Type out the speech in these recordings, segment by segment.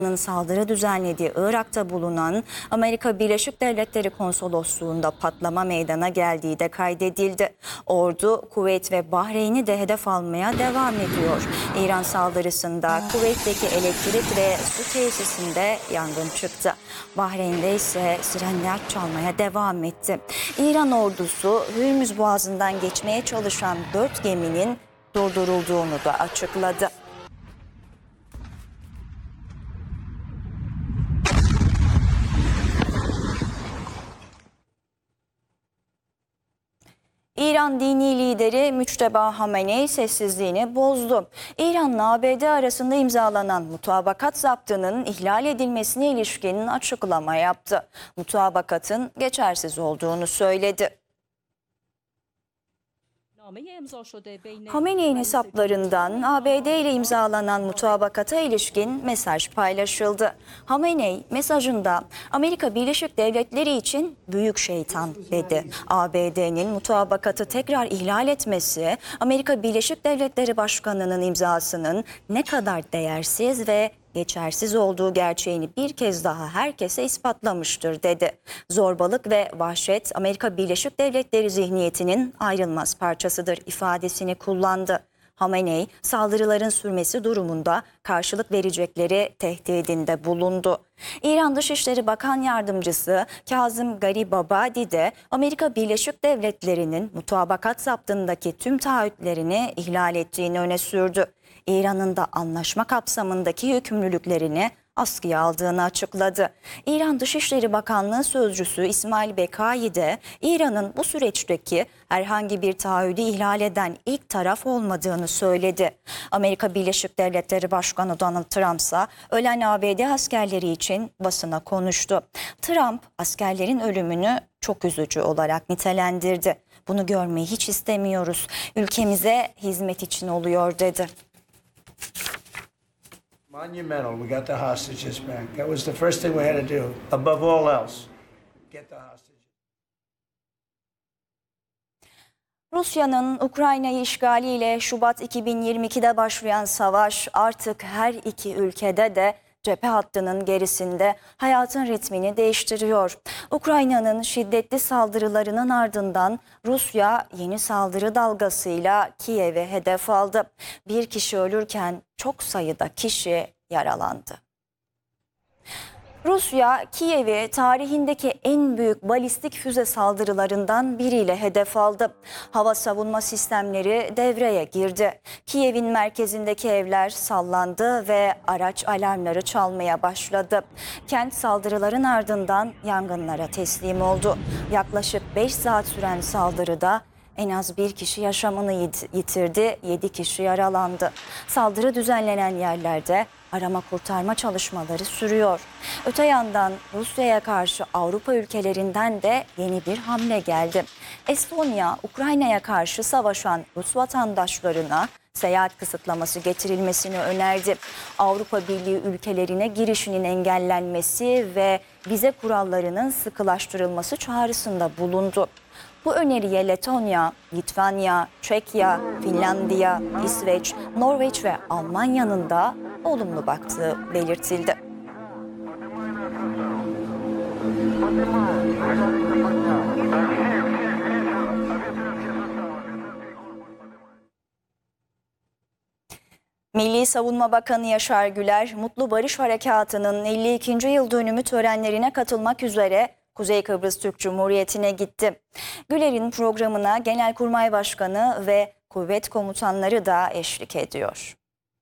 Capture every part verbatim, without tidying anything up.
saldırı düzenlediği Irak'ta bulunan Amerika Birleşik Devletleri Konsolosluğu'nda patlama meydana geldiği de kaydedildi. Ordu, Kuveyt ve Bahreyn'i de hedef almaya devam ediyor. İran saldırısında Kuveyt'teki elektrik ve su tesisinde yangın çıktı. Bahreyn'de ise sirenler çalmaya devam etti. İran ordusu Hürmüz Boğazı'ndan geçmeye çalışan dört geminin durdurulduğunu da açıkladı. İran dini lideri Müçteba Hamenei sessizliğini bozdu. İran'la A B D arasında imzalanan mutabakat zaptının ihlal edilmesine ilişkin açıklama yaptı. Mutabakatın geçersiz olduğunu söyledi. Hamenei'nin hesaplarından A B D ile imzalanan mutabakata ilişkin mesaj paylaşıldı. Hamenei mesajında Amerika Birleşik Devletleri için büyük şeytan dedi. A B D'nin mutabakatı tekrar ihlal etmesi Amerika Birleşik Devletleri Başkanı'nın imzasının ne kadar değersiz ve geçersiz olduğu gerçeğini bir kez daha herkese ispatlamıştır dedi. Zorbalık ve vahşet Amerika Birleşik Devletleri zihniyetinin ayrılmaz parçasıdır ifadesini kullandı. Hamenei saldırıların sürmesi durumunda karşılık verecekleri tehdidinde bulundu. İran Dışişleri Bakan Yardımcısı Kazım Garibabadi de Amerika Birleşik Devletleri'nin mutabakat zaptındaki tüm taahhütlerini ihlal ettiğini öne sürdü. İran'ın da anlaşma kapsamındaki yükümlülüklerini askıya aldığını açıkladı. İran Dışişleri Bakanlığı Sözcüsü İsmail Bekai de İran'ın bu süreçteki herhangi bir taahhüdü ihlal eden ilk taraf olmadığını söyledi. Amerika Birleşik Devletleri Başkanı Donald Trump ise ölen A B D askerleri için basına konuştu. Trump askerlerin ölümünü çok üzücü olarak nitelendirdi. Bunu görmeyi hiç istemiyoruz. Ülkemize hizmet için oluyor dedi. Monumental. We got the hostages back. That was the first thing we had to do. Above all else, get the hostages. Rusya'nın Ukrayna'yı işgaliyle Şubat iki bin yirmi ikide başlayan savaş artık her iki ülkede de cephe hattının gerisinde hayatın ritmini değiştiriyor. Ukrayna'nın şiddetli saldırılarının ardından Rusya yeni saldırı dalgasıyla Kiev'i hedef aldı. Bir kişi ölürken çok sayıda kişi yaralandı. Rusya, Kiev'i tarihindeki en büyük balistik füze saldırılarından biriyle hedef aldı. Hava savunma sistemleri devreye girdi. Kiev'in merkezindeki evler sallandı ve araç alarmları çalmaya başladı. Kent saldırıların ardından yangınlara teslim oldu. Yaklaşık beş saat süren saldırıda en az bir kişi yaşamını yitirdi, yedi kişi yaralandı. Saldırı düzenlenen yerlerde arama kurtarma çalışmaları sürüyor. Öte yandan Rusya'ya karşı Avrupa ülkelerinden de yeni bir hamle geldi. Estonya, Ukrayna'ya karşı savaşan Rus vatandaşlarına seyahat kısıtlaması getirilmesini önerdi. Avrupa Birliği ülkelerine girişinin engellenmesi ve vize kurallarının sıkılaştırılması çağrısında bulundu. Bu öneriye Letonya, Litvanya, Çekya, Finlandiya, İsveç, Norveç ve Almanya'nın da olumlu baktığı belirtildi. Milli Savunma Bakanı Yaşar Güler, Mutlu Barış Harekatı'nın elli ikinci yıl dönümü törenlerine katılmak üzere Kuzey Kıbrıs Türk Cumhuriyeti'ne gitti. Güler'in programına Genelkurmay Başkanı ve kuvvet komutanları da eşlik ediyor.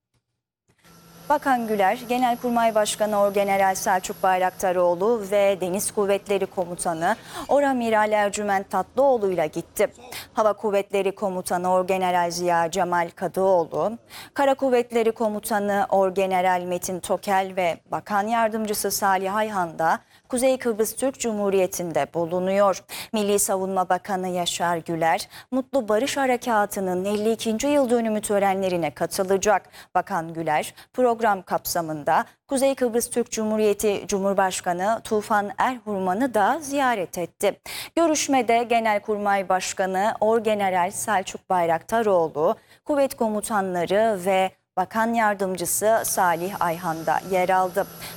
Bakan Güler, Genelkurmay Başkanı Orgeneral Selçuk Bayraktaroğlu ve Deniz Kuvvetleri Komutanı Oramiral Ercüment Tatlıoğlu ile gitti. Hava Kuvvetleri Komutanı Orgeneral Ziya Cemal Kadıoğlu, Kara Kuvvetleri Komutanı Orgeneral Metin Tokel ve Bakan Yardımcısı Salih Ayhan da Kuzey Kıbrıs Türk Cumhuriyeti'nde bulunuyor. Milli Savunma Bakanı Yaşar Güler, Mutlu Barış Harekatı'nın elli ikinci yıl dönümü törenlerine katılacak. Bakan Güler, program kapsamında Kuzey Kıbrıs Türk Cumhuriyeti Cumhurbaşkanı Tufan Erhurman'ı da ziyaret etti. Görüşmede Genelkurmay Başkanı Orgeneral Selçuk Bayraktaroğlu, kuvvet komutanları ve Bakan Yardımcısı Salih Ayhan da yer aldı.